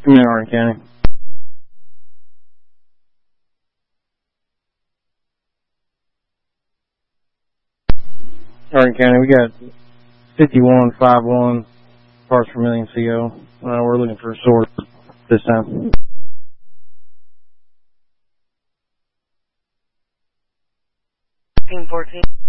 I'm in Hardin County. Hardin County, we got 5151 parts per million CO. We're looking for a source this time. Team 14.